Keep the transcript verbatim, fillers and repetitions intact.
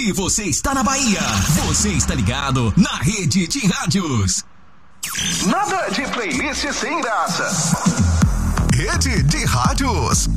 Se você está na Bahia, você está ligado na Rede de Rádios. Nada de playlist sem graça. Rede de Rádios.